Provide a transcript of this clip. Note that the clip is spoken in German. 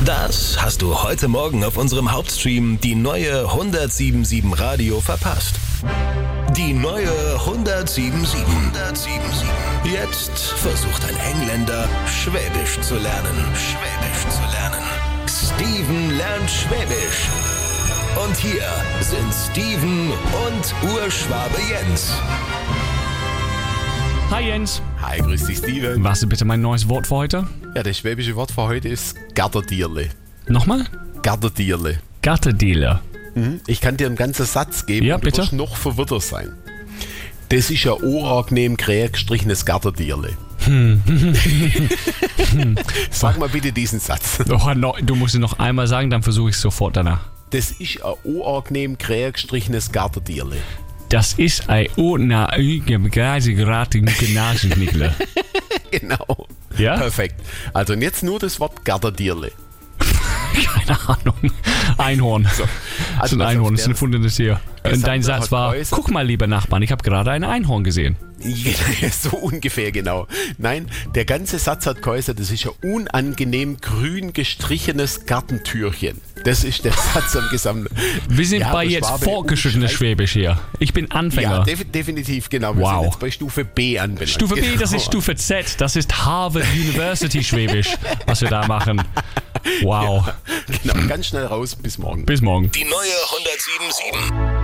Das hast du heute Morgen auf unserem Hauptstream die neue 1077 Radio verpasst. Die neue 1077. Jetzt versucht ein Engländer, Schwäbisch zu lernen. Steven lernt Schwäbisch. Und hier sind Steven und Urschwabe Jens. Hi Jens. Hi, grüß dich Steven. Was ist bitte mein neues Wort für heute? Ja, das schwäbische Wort für heute ist Garderdierle. Nochmal? Garderdierle. Gattedieler. Ich kann dir einen ganzen Satz geben, Ja, und du bitte. wirst noch verwirrter sein. Das ist ein unangenehm grä gestrichenes Garderdierle. Sag mal bitte diesen Satz. Oh, no, du musst es noch einmal sagen, dann versuche ich es sofort danach. Das ist ein unangenehm grä gestrichenes Garderdierle. Das ist ein Nasennickler. Genau. Ja? Perfekt. Also und jetzt nur das Wort Garderdierle. Keine Ahnung. Einhorn. So. Das ist ein Einhorn, das ist ein erfundenes Tier. Und dein Satz war, guck mal, lieber Nachbarn, ich habe gerade ein Einhorn gesehen. So ungefähr, genau. Nein, der ganze Satz hat geheißen, das ist ein unangenehm grün gestrichenes Gartentürchen. Das ist der Satz am Gesamten. Wir sind Ja, bei aber jetzt Schwabe fortgeschrittenes Schwäbisch hier. Ich bin Anfänger. Ja, definitiv, genau. Wir Wow. sind jetzt bei Stufe B anbelangt. Stufe B, Genau. das ist Stufe Z. Das ist Harvard University Schwäbisch, was wir da machen. Wow. Genau, ganz schnell raus. Bis morgen. Bis morgen. Die neue 1077.